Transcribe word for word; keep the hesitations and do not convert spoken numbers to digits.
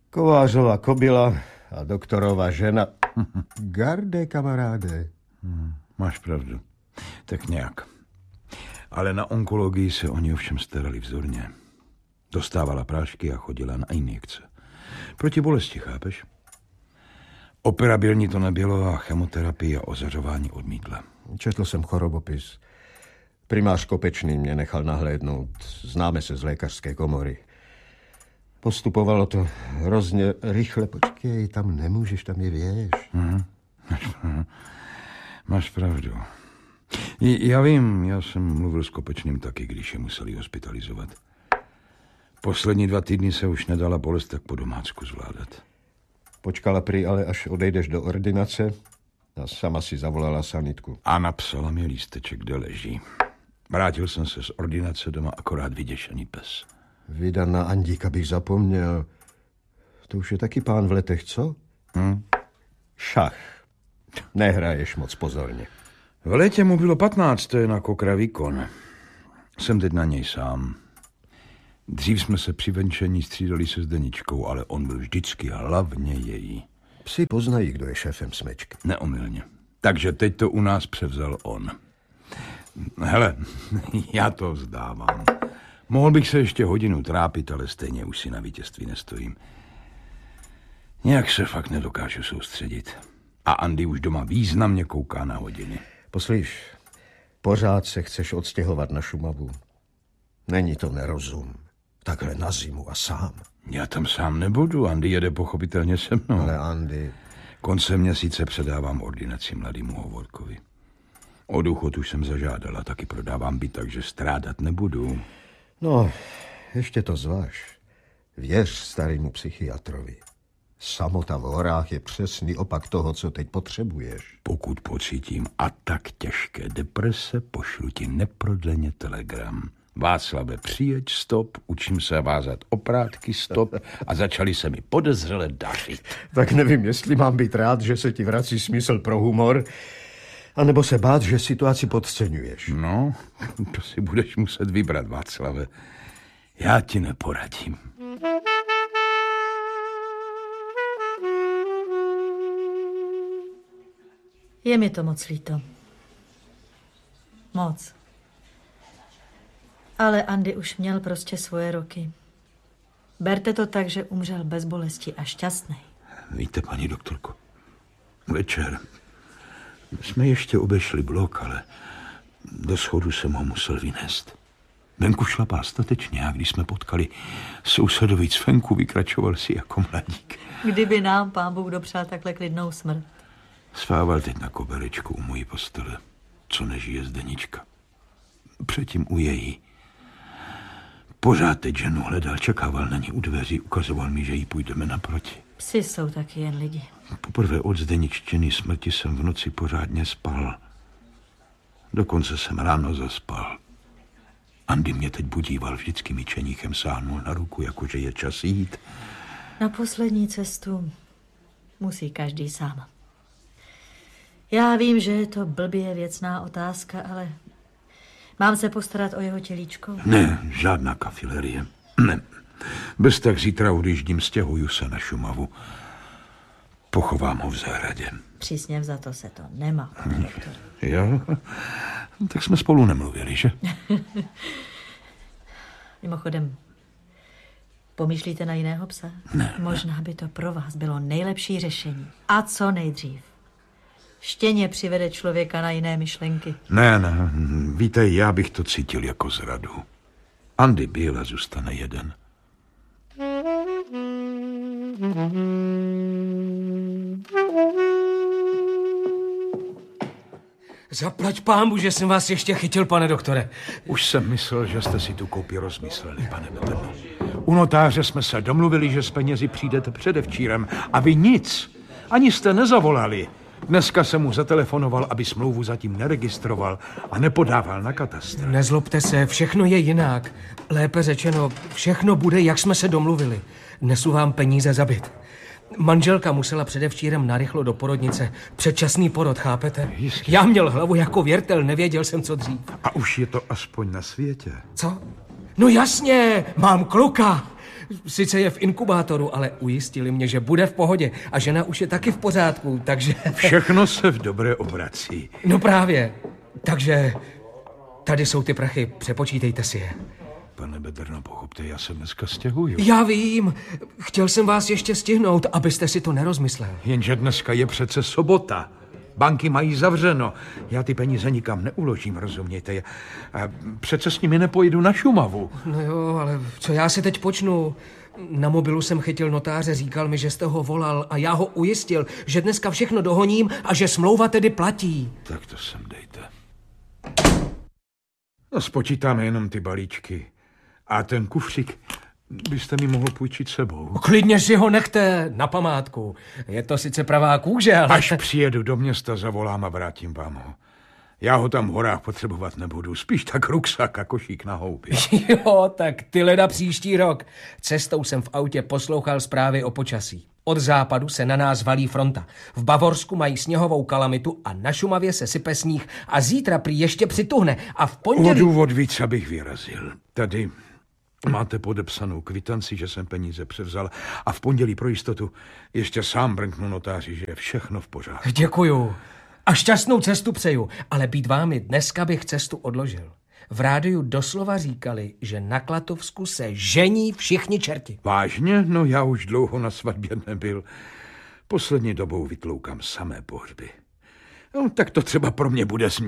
Kovářova kobila a doktorova žena. Garde, kamaráde. Hmm, máš pravdu. Tak nějak. Ale na onkologii se oni ovšem starali vzorně. Dostávala prášky a chodila na injekce. Proti bolesti, chápeš? Operabilní to nebylo a chemoterapii a ozařování odmítla. Četl jsem chorobopis. Primář Kopečný mě nechal nahlédnout. Známe se z lékařské komory. Postupovalo to hrozně rychle. Počkej, tam nemůžeš, tam je věž. Mhm. Máš pravdu. Já vím, já jsem mluvil s Kopečným taky, když je museli hospitalizovat. Poslední dva týdny se už nedala bolest tak po domácku zvládat. Počkala prý ale, až odejdeš do ordinace a sama si zavolala sanitku. A napsala mi lísteček, kde leží. Vrátil jsem se z ordinace doma akorát vyděšený pes. Vydan na Andíka bych zapomněl. To už je taky pán v letech, co? Hm? Šach. Nehraješ moc pozorně. V létě mu bylo patnáct, to je na kokra výkon. Jsem teď na něj sám. Dřív jsme se při venčení střídali se Zdeničkou, ale on byl vždycky hlavně její. Psi poznají, kdo je šéfem smečky. Neomylně. Takže teď to u nás převzal on. Hele, já to vzdávám. Mohl bych se ještě hodinu trápit, ale stejně už si na vítězství nestojím. Nějak se fakt nedokážu soustředit. A Andy už doma významně kouká na hodiny. Poslyš, pořád se chceš odstěhovat na Šumavu. Není to nerozum. Takhle na zimu a sám. Já tam sám nebudu, Andy jede pochopitelně se mnou. Ale Andy... Koncem měsíce předávám ordinaci mladému Hovorkovi. O důchod už jsem zažádala, taky prodávám byt, takže strádat nebudu. No, ještě to zváž. Věř starému psychiatrovi. Samota v horách je přesný opak toho, co teď potřebuješ. Pokud pocítím a tak těžké deprese, pošlu ti neprodleně telegram. Václave, přijeď, stop, učím se vázat oprátky, stop a začali se mi podezřele dařit. Tak nevím, jestli mám být rád, že se ti vrací smysl pro humor, anebo se bát, že situaci podceňuješ. No, to si budeš muset vybrat, Václave. Já ti neporadím. Je mi to moc líto. Moc. Ale Andy už měl prostě svoje roky. Berte to tak, že umřel bez bolesti a šťastný. Víte, paní doktorko, večer jsme ještě obešli blok, ale do schodu jsem ho musel vynést. Venku šlapal statečně a když jsme potkali sousedovi cvenku, vykračoval si jako mladík. Kdyby nám pán Bůh dopřál takhle klidnou smrt. Spával teď na koberečku u mojí postele, co nežije Zdenička. Předtím u její. Pořád teď ženu hledal, čekával na ní u dveří, ukazoval mi, že jí půjdeme naproti. Psi jsou taky jen lidi. Poprvé od Zdeniččiny smrti jsem v noci pořádně spal. Dokonce jsem ráno zaspal. Andy mě teď budíval, vždycky mi čeníchem sáhnul na ruku, jakože je čas jít. Na poslední cestu musí každý sám. Já vím, že je to blbě věcná otázka, ale mám se postarat o jeho tělíčko? Ne, žádná kafilerie. Ne. Bez tak zítra odjíždím, stěhuju se na Šumavu. Pochovám ho v zahradě. Přísně vzato se to nemá, pane doktor. Jo? Tak jsme spolu nemluvili, že? Mimochodem, pomýšlíte na jiného psa? Ne. Možná by to pro vás bylo nejlepší řešení. A co nejdřív. Štěně přivede člověka na jiné myšlenky. Ne, ne, víte, já bych to cítil jako zradu. Andy byl a zůstane jeden. Zaplať pámu, že jsem vás ještě chytil, pane doktore. Už jsem myslel, že jste si tu koupi rozmysleli, pane Beterno. U notáře jsme se domluvili, že s penězi přijdete předevčírem a vy nic. Ani jste nezavolali. Dneska jsem mu zatelefonoval, aby smlouvu zatím neregistroval a nepodával na katastr. Nezlobte se, všechno je jinak. Lépe řečeno, všechno bude, jak jsme se domluvili. Nesu vám peníze za byt. Manželka musela předevčírem narychlo do porodnice. Předčasný porod, chápete? Jistě. Já měl hlavu jako věrtel, nevěděl jsem, co dřív. A už je to aspoň na světě. Co? No jasně, mám kluka. Sice je v inkubátoru, ale ujistili mě, že bude v pohodě a žena už je taky v pořádku, takže... Všechno se v dobré obrací. No právě. Takže tady jsou ty prachy, přepočítejte si je. Pane Bedrno, pochopte, já se dneska stěhuju. Já vím. Chtěl jsem vás ještě stihnout, abyste si to nerozmyslel. Jenže dneska je přece sobota. Banky mají zavřeno. Já ty peníze nikam neuložím, rozumějte. A přece s nimi nepojdu na Šumavu. No jo, ale co já si teď počnu? Na mobilu jsem chytil notáře, říkal mi, že jste ho volal a já ho ujistil, že dneska všechno dohoním a že smlouva tedy platí. Tak to sem dejte. No, spočítáme jenom ty balíčky. A ten kufřík byste mi mohl půjčit sebou. Klidně si ho nechte na památku. Je to sice pravá kůže, ale... Až přijedu do města, zavolám a vrátím vám ho. Já ho tam v horách potřebovat nebudu. Spíš tak ruksak a košík na houby. Jo, tak ty leda příští rok. Cestou jsem v autě poslouchal zprávy o počasí. Od západu se na nás valí fronta. V Bavorsku mají sněhovou kalamitu a na Šumavě se sype sníh. A zítra prý ještě přituhne. A v pondělí... O důvod víc, abych vyrazil. Tady máte podepsanou kvitanci, že jsem peníze převzal. A v pondělí pro jistotu ještě sám brnknu notáři, že je všechno v pořádku. Děkuju. A šťastnou cestu přeju. Ale být vámi dneska bych cestu odložil. V rádiu doslova říkali, že na Klatovsku se žení všichni čerti. Vážně? No já už dlouho na svatbě nebyl. Poslední dobou vytloukám samé pohřby. No, tak to třeba pro mě bude smět.